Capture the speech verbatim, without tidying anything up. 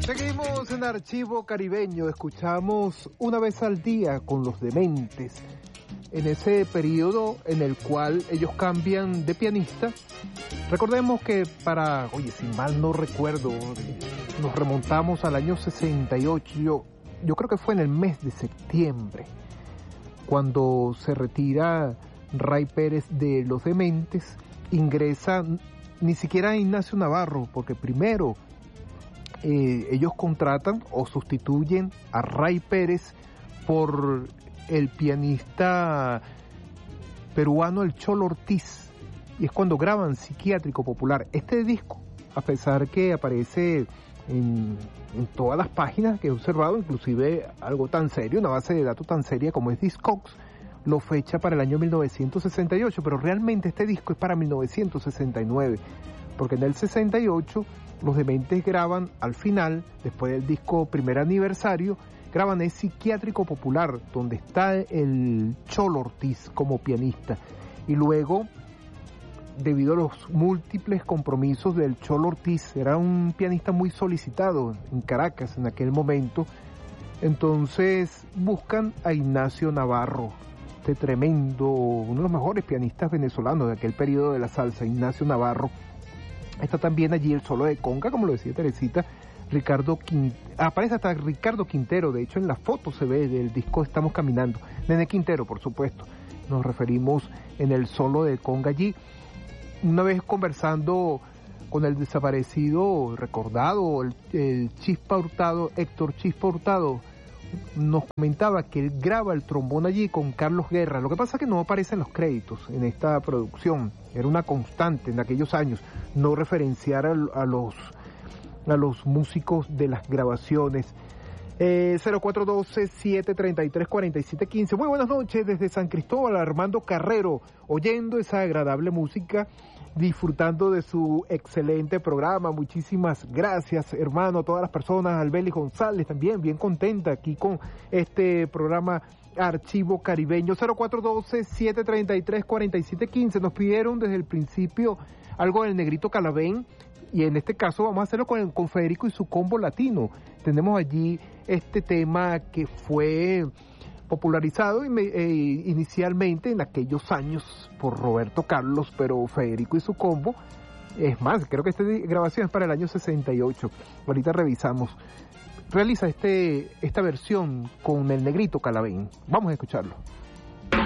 Seguimos en Archivo Caribeño, escuchamos Una vez al día con Los Dementes, en ese periodo en el cual ellos cambian de pianista. Recordemos que para, oye, si mal no recuerdo, nos remontamos al año sesenta y ocho, yo, yo creo que fue en el mes de septiembre, cuando se retira Ray Pérez de Los Dementes, ingresa ni siquiera Ignacio Navarro, porque primero Eh, ellos contratan o sustituyen a Ray Pérez por el pianista peruano El Cholo Ortiz, y es cuando graban Psiquiátrico Popular. Este disco, a pesar que aparece en, en todas las páginas que he observado, inclusive algo tan serio, una base de datos tan seria como es Discogs, lo fecha para el año mil novecientos sesenta y ocho, pero realmente este disco es para mil novecientos sesenta y nueve, porque en el sesenta y ocho Los Dementes graban al final, después del disco Primer Aniversario, graban el Psiquiátrico Popular, donde está el Cholo Ortiz como pianista. Y luego, debido a los múltiples compromisos del Cholo Ortiz, era un pianista muy solicitado en Caracas en aquel momento, entonces buscan a Ignacio Navarro, este tremendo, uno de los mejores pianistas venezolanos de aquel periodo de la salsa, Ignacio Navarro. Está también allí el solo de conga, como lo decía Teresita, Ricardo Quintero, aparece hasta Ricardo Quintero, de hecho en la foto se ve del disco Estamos Caminando, Nene Quintero, por supuesto, nos referimos en el solo de conga allí. Una vez conversando con el desaparecido, recordado, el, el Chispa Hurtado, Héctor Chispa Hurtado, nos comentaba que él graba el trombón allí con Carlos Guerra. Lo que pasa es que no aparecen los créditos en esta producción, era una constante en aquellos años no referenciar a, a los a los músicos de las grabaciones. eh, cero cuatro uno dos, siete tres tres, cuatro siete uno cinco. Muy buenas noches desde San Cristóbal, Armando Carrero, oyendo esa agradable música, disfrutando de su excelente programa. Muchísimas gracias, hermano, a todas las personas. Albeli González también, bien contenta aquí con este programa Archivo Caribeño. Cero cuatro uno dos, siete tres tres, cuatro siete uno cinco. Nos pidieron desde el principio algo del Negrito Calavén, y en este caso vamos a hacerlo con, con Federico y su combo latino. Tenemos allí este tema que fue popularizado eh, inicialmente en aquellos años por Roberto Carlos, pero Federico y su combo, es más, creo que esta grabación es para el año sesenta y ocho, ahorita revisamos, realiza este esta versión con el Negrito Calavén. Vamos a escucharlo.